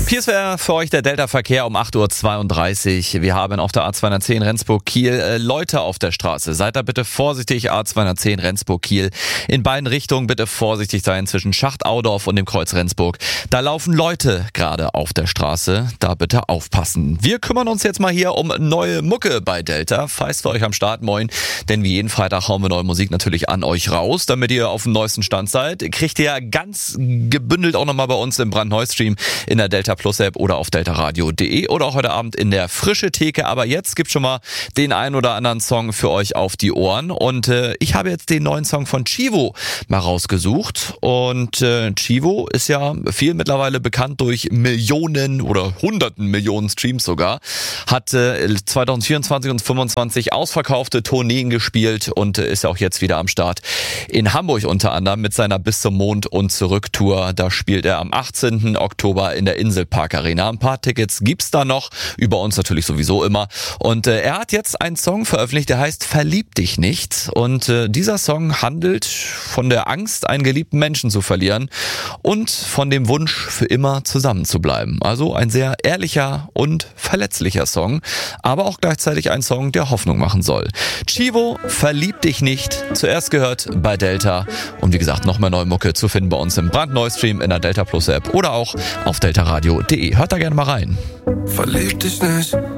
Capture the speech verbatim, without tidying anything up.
Hier ist für euch der Delta-Verkehr um acht Uhr zweiunddreißig. Wir haben auf der A zweihundertzehn Rendsburg-Kiel äh, Leute auf der Straße. Seid da bitte vorsichtig, A zweihundertzehn Rendsburg-Kiel. In beiden Richtungen bitte vorsichtig sein zwischen Schacht-Audorf und dem Kreuz Rendsburg. Da laufen Leute gerade auf der Straße. Da bitte aufpassen. Wir kümmern uns jetzt mal hier um neue Mucke bei Delta. Feist für euch am Start, moin. Denn wie jeden Freitag hauen wir neue Musik natürlich an euch raus, damit ihr auf dem neuesten Stand seid. Kriegt ihr ganz gebündelt auch nochmal bei uns im Brandneu-Stream in der Delta Plus App oder auf deltaradio punkt de oder auch heute Abend in der frische Theke. Aber jetzt gibt schon mal den ein oder anderen Song für euch auf die Ohren. Und äh, ich habe jetzt den neuen Song von Chivo mal rausgesucht. Und äh, Chivo ist ja viel mittlerweile bekannt durch Millionen oder hunderten Millionen Streams sogar. Hat äh, zwanzig vierundzwanzig und fünfundzwanzig ausverkaufte Tourneen gespielt und äh, ist ja auch jetzt wieder am Start in Hamburg unter anderem mit seiner Bis zum Mond und zurück Tour. Da spielt er am achtzehnten Oktober in der Inselpark Arena. Ein paar Tickets gibt's da noch, über uns natürlich sowieso immer. Und äh, er hat jetzt einen Song veröffentlicht, der heißt Verlieb dich nicht. Und äh, dieser Song handelt von der Angst, einen geliebten Menschen zu verlieren und von dem Wunsch, für immer zusammen zu bleiben. Also ein sehr ehrlicher und verletzlicher Song, aber auch gleichzeitig ein Song, der Hoffnung machen soll. Chivo, Verlieb dich nicht, zuerst gehört bei Delta. Und wie gesagt, noch mehr neue Mucke zu finden bei uns im Brandneu-Stream in der Delta Plus App oder auch auf deltaradio punkt de. Hört da gerne mal rein. Verlieb dich nicht.